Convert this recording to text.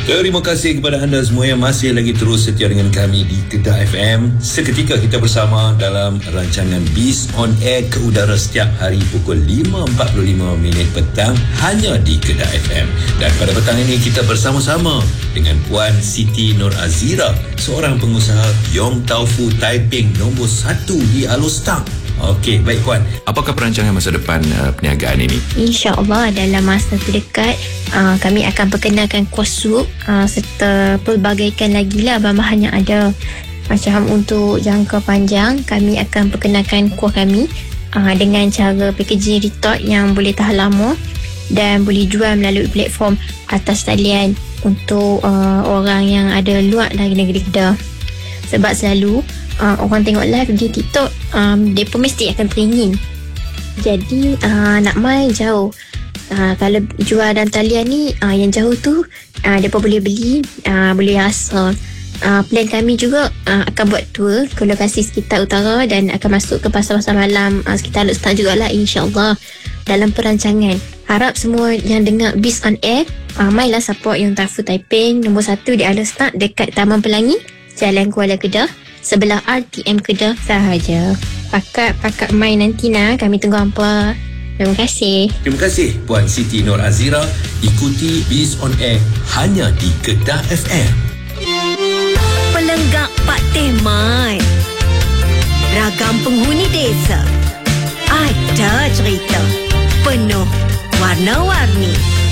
Terima kasih kepada anda semua yang masih lagi terus setia dengan kami di Kedah FM. Seketika kita bersama dalam rancangan Biz on Air ke udara setiap hari pukul 5.45 petang hanya di Kedah FM. Dan pada petang ini kita bersama-sama dengan Puan Siti Nur Azira, seorang pengusaha Yong Tau Fu Taiping nombor 1 di Alostak. Okey, baik Puan. Apakah perancangan masa depan perniagaan ini? InsyaAllah dalam masa terdekat kami akan perkenalkan kuah sup serta pelbagaikan lagi lah bahan-bahan yang ada. Macam untuk jangka panjang, kami akan perkenalkan kuah kami dengan cara packaging retort yang boleh tahan lama dan boleh jual melalui platform atas talian untuk orang yang ada luar dari negeri Kedah. Sebab selalu orang tengok live di TikTok, mereka mesti akan teringin. Jadi nak mai jauh. Kalau jual dalam talian ni, yang jauh tu mereka boleh beli, boleh rasa. Plan kami juga akan buat tour ke lokasi sekitar utara dan akan masuk ke pasar-pasar malam sekitar Alostak jugalah, insyaAllah dalam perancangan. Harap semua yang dengar Biz on Air, mailah support Yong Tau Fu Taiping nombor 1 di Alostak dekat Taman Pelangi, Jalan Kuala Kedah, sebelah RTM Kedah sahaja. Pakat main nanti nak, kami tunggu hampa. Terima kasih. Terima kasih Puan Siti Nur Azira. Ikuti Biz on Air hanya di Kedah FM. Pelenggak Pak Tehmat, ragam penghuni desa, ada cerita penuh warna-warni.